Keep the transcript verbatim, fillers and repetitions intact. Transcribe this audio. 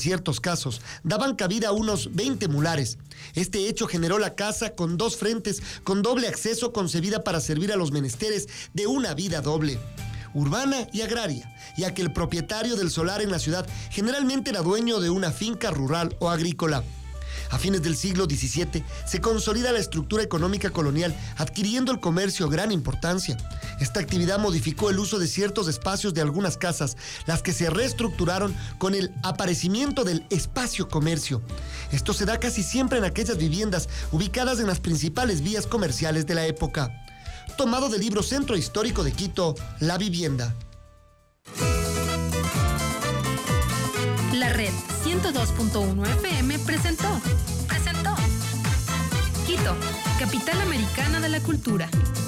ciertos casos, daban cabida a unos veinte mulares. Este hecho generó la casa con dos frentes, con doble acceso, concebida para servir a los menesteres de una vida doble, urbana y agraria, ya que el propietario del solar en la ciudad generalmente era dueño de una finca rural o agrícola. A fines del siglo diecisiete se consolida la estructura económica colonial, adquiriendo el comercio gran importancia. Esta actividad modificó el uso de ciertos espacios de algunas casas, las que se reestructuraron con el aparecimiento del espacio comercio. Esto se da casi siempre en aquellas viviendas ubicadas en las principales vías comerciales de la época. Tomado del libro Centro Histórico de Quito, La Vivienda. La red ciento dos punto uno F M presentó, presentó Quito, capital americana de la cultura.